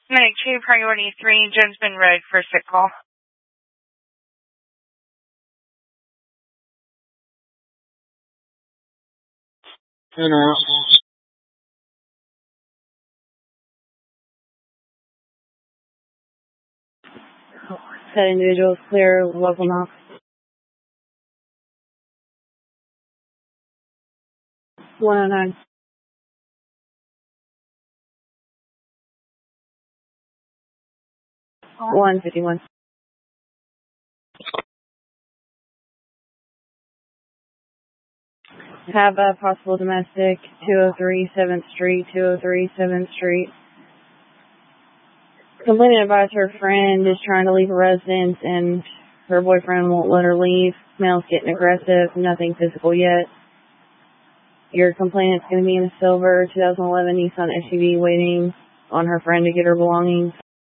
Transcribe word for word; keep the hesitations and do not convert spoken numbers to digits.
Medic two, priority three, Jonesbend Road for a sick call. In or out. That individual is clear, local knock. one oh nine. one fifty-one. Have a possible domestic, two oh three seventh Street, two oh three seventh Street. Complainant advised her friend is trying to leave a residence and her boyfriend won't let her leave. Male's getting aggressive, nothing physical yet. Your complainant's going to be in a silver two thousand eleven Nissan S U V waiting on her friend to get her belongings.